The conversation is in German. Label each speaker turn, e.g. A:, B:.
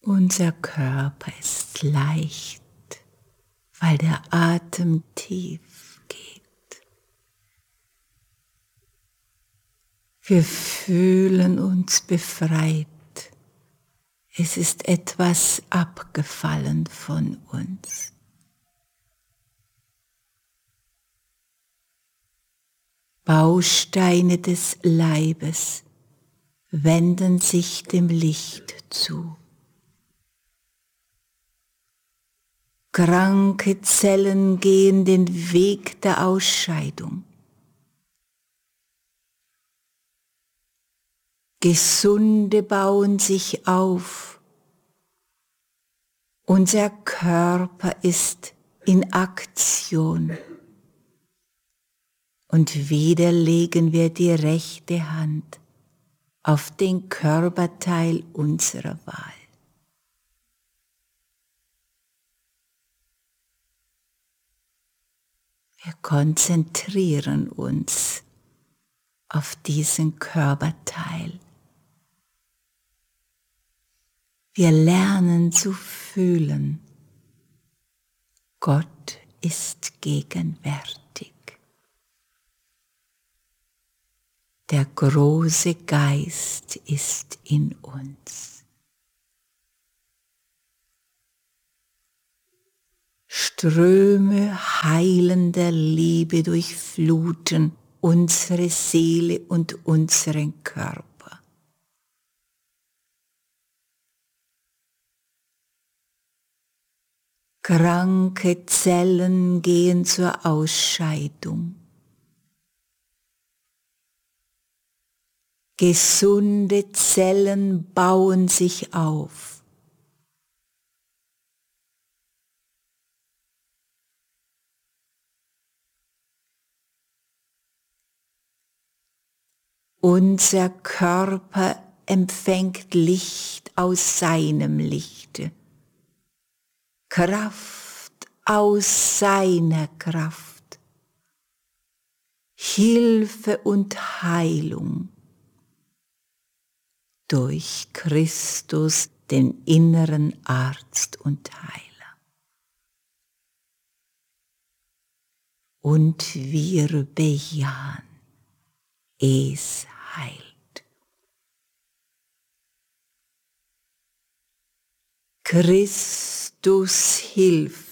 A: Unser Körper ist leicht, weil der Atem tief geht. Wir fühlen uns befreit. Es ist etwas abgefallen von uns. Bausteine des Leibes wenden sich dem Licht zu. Kranke Zellen gehen den Weg der Ausscheidung. Gesunde bauen sich auf. Unser Körper ist in Aktion. Und wieder legen wir die rechte Hand auf den Körperteil unserer Wahl. Wir konzentrieren uns auf diesen Körperteil. Wir lernen zu fühlen, Gott ist gegenwärtig. Der große Geist ist in uns. Ströme heilender Liebe durchfluten unsere Seele und unseren Körper. Kranke Zellen gehen zur Ausscheidung. Gesunde Zellen bauen sich auf. Unser Körper empfängt Licht aus seinem Lichte. Kraft aus seiner Kraft, Hilfe und Heilung durch Christus, den inneren Arzt und Heiler. Und wir bejahen, es heilt. Christus hilft.